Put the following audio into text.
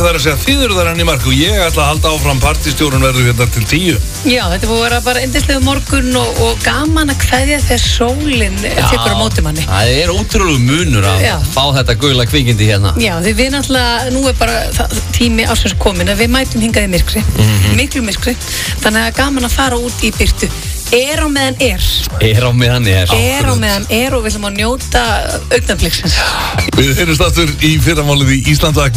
að segja þið eru þar enn í mark og ég ætla að halda áfram partistjórun verður hérna til 10. Já, þetta búið að vera bara yndislegu morgun og gaman að kveðja þegar sólin tekur á móti manni. Það ótrúlega munur að fá þetta gula kvikindi hérna. Já, því við náttúrulega, nú bara tími ársins komin að við mætum hingað í myrkri, miklu myrkri, þannig að gaman að fara út í birtu. Á meðan er. Á meðan er. Á meðan er og við ætlum að njóta augnabliksins. Við heyrjumst aftur í fyrramálið í Ísland